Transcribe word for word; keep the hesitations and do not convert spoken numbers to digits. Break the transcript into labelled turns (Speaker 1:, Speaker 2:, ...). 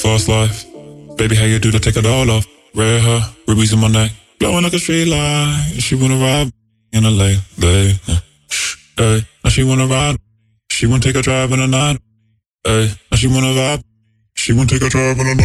Speaker 1: fast life. Baby, how you do to take it all off? Red hair, rubies in my neck, blowing like a street light. She wanna ride in a late, late. Hey, now she wanna ride. She wanna take a drive in the night. Hey, now she wanna vibe. She wanna take a drive in the night.